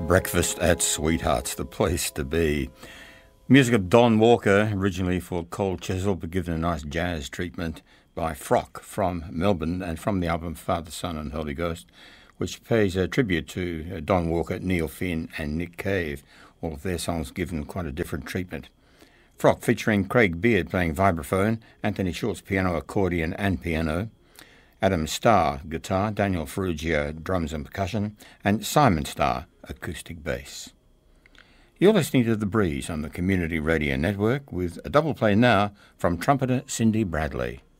Breakfast at Sweethearts, the place to be. Music of Don Walker, originally for Cold Chisel, but given a nice jazz treatment by Frock from Melbourne and from the album Father, Son and Holy Ghost, which pays a tribute to Don Walker, Neil Finn and Nick Cave. All of their songs given quite a different treatment. Frock featuring Craig Beard playing vibraphone, Anthony Schultz piano, accordion and piano, Adam Starr guitar, Daniel Ferrugia drums and percussion, and Simon Starr acoustic bass. You're listening to The Breeze on the Community Radio Network with a double play now from trumpeter Cindy Bradley.